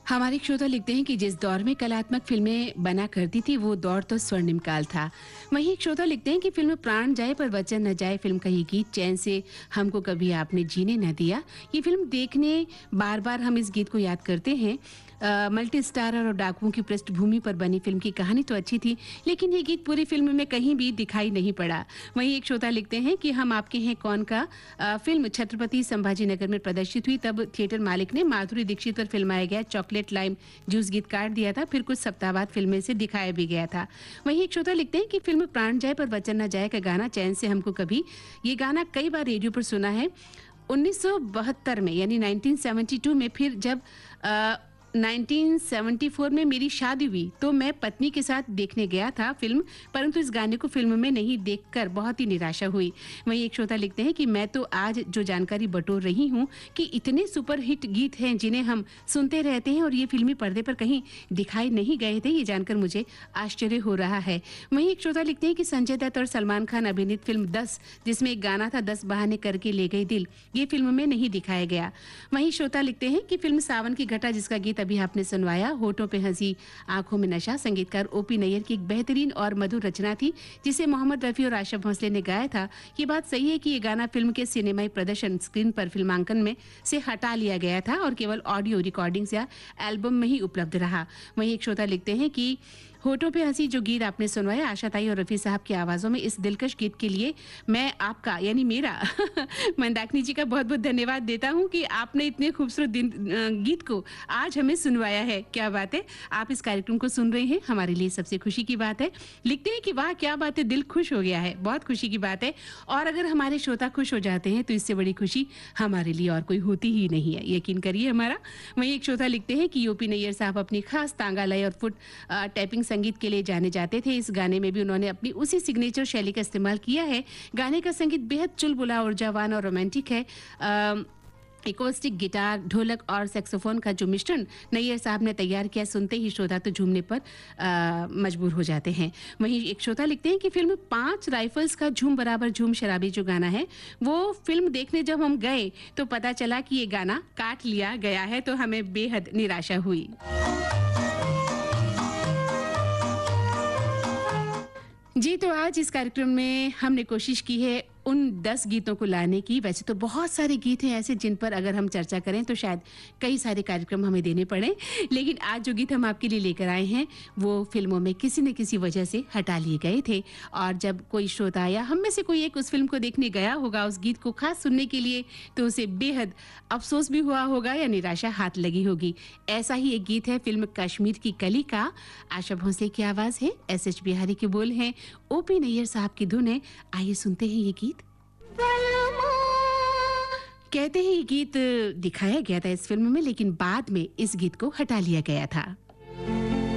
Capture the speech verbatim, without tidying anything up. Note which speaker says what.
Speaker 1: हमारे श्रोता लिखते हैं कि जिस दौर में कलात्मक फिल्में बना करती थी वो दौर तो स्वर्णिम काल था। वहीं एक श्रोता लिखते हैं कि फिल्म प्राण जाए पर वचन न जाए फिल्म का ये गीत चैन से हमको कभी आपने जीने न दिया। ये फिल्म देखने बार बार हम इस गीत को याद करते हैं। मल्टी स्टारर और डाकुओं की पृष्ठभूमि पर बनी फिल्म की कहानी तो अच्छी थी, लेकिन ये गीत पूरी फिल्म में कहीं भी दिखाई नहीं पड़ा। वहीं एक श्रोता लिखते हैं कि हम आपके हैं कौन का आ, फिल्म छत्रपति संभाजीनगर में प्रदर्शित हुई, तब थिएटर मालिक ने माधुरी दीक्षित पर फिल्माया गया चॉकलेट लाइम जूस गीत काट दिया था, फिर कुछ सप्ताह बाद फिल्म में से दिखाया भी गया था। वहीं एक श्रोता लिखते हैं कि फिल्म प्राण जाए पर वचन न जाए का गाना चैन से हमको कभी, ये गाना कई बार रेडियो पर सुना है। उन्नीस सौ बहत्तर में यानी उन्नीस सौ बहत्तर में फिर जब आ, उन्नीस सौ चौहत्तर में मेरी शादी हुई तो मैं पत्नी के साथ देखने गया था फिल्म, परंतु इस गाने को फिल्म में नहीं देखकर बहुत ही निराशा हुई। वहीं एक श्रोता लिखते हैं कि मैं तो आज जो जानकारी बटोर रही हूं कि इतने सुपरहिट गीत हैं जिन्हें हम सुनते रहते हैं और ये फिल्मी पर्दे पर कहीं दिखाई नहीं गए थे, ये जानकर मुझे आश्चर्य हो रहा है। वहीं एक श्रोता लिखते हैं कि संजय दत्त और सलमान खान अभिनीत फिल्म दस, जिसमें एक गाना था दस बहाने करके ले गई दिल, ये फिल्म में नहीं दिखाया गया। वहीं श्रोता लिखते हैं कि फिल्म सावन की घटा, जिसका गीत अभी आपने सुनवाया, होठों पे हंसी आंखों में नशा, संगीतकार ओपी नैयर की एक बेहतरीन और मधुर रचना थी जिसे मोहम्मद रफी और आशा भोसले ने गाया था। ये बात सही है कि ये गाना फिल्म के सिनेमाई प्रदर्शन स्क्रीन पर फिल्मांकन में से हटा लिया गया था और केवल ऑडियो रिकॉर्डिंग्स या एल्बम में ही उपलब्ध रहा। वहीं एक श्रोता लिखते हैं कि होठों पे हंसी जो गीत आपने सुनवाया आशा ताई और रफी साहब की आवाजों में, इस दिलकश गीत के लिए मैं आपका यानी मेरा मंदाकिनी जी का बहुत बहुत धन्यवाद देता हूं कि आपने इतने खूबसूरत दिन गीत को आज हमें सुनवाया है। क्या बात है, आप इस कार्यक्रम को सुन रहे हैं, हमारे लिए सबसे खुशी की बात है। लिखते हैं कि वाह क्या बात है, दिल खुश हो गया है, बहुत खुशी की बात है। और अगर हमारे श्रोता खुश हो जाते हैं तो इससे बड़ी खुशी हमारे लिए और कोई होती ही नहीं है, यकीन करिए हमारा। वहीं एक श्रोता लिखते हैं कि ओपी नैयर साहब अपनी खास तांगा लय और फुट टैपिंग संगीत के लिए जाने जाते थे। इस गाने में भी उन्होंने अपनी उसी सिग्नेचर शैली का इस्तेमाल किया है। गाने का संगीत बेहद चुलबुला, ऊर्जावान और रोमांटिक है। एकोस्टिक गिटार, ढोलक और सैक्सोफोन का जो मिश्रण नैयर साहब ने तैयार किया, सुनते ही श्रोता तो झूमने पर आ, मजबूर हो जाते हैं। वहीं एक श्रोता लिखते हैं कि फिल्म पांच राइफल्स का झूम बराबर झूम शराबी जो गाना है, वो फिल्म देखने जब हम गए तो पता चला कि ये गाना काट लिया गया है, तो हमें बेहद निराशा हुई। जी, तो आज इस कार्यक्रम में हमने कोशिश की है उन दस गीतों को लाने की। वैसे तो बहुत सारे गीत हैं ऐसे जिन पर अगर हम चर्चा करें तो शायद कई सारे कार्यक्रम हमें देने पड़े, लेकिन आज जो गीत हम आपके लिए लेकर आए हैं वो फिल्मों में किसी न किसी वजह से हटा लिए गए थे। और जब कोई श्रोता या हम में से कोई एक उस फिल्म को देखने गया होगा उस गीत को खास सुनने के लिए, तो उसे बेहद अफसोस भी हुआ होगा या निराशा हाथ लगी होगी। ऐसा ही एक गीत है फिल्म कश्मीर की कली का। आशा भोसले की आवाज है, एस एच बिहारी के बोल हैं, ओपी नैयर साहब की धुन है। आइए सुनते हैं ये गीत। कहते हैं ये गीत दिखाया गया था इस फिल्म में, लेकिन बाद में इस गीत को हटा लिया गया था।